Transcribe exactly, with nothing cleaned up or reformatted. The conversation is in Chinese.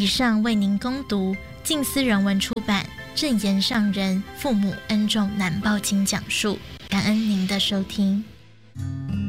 以上为您攻读静思人文出版正言上人父母恩重难报经讲述，感恩您的收听。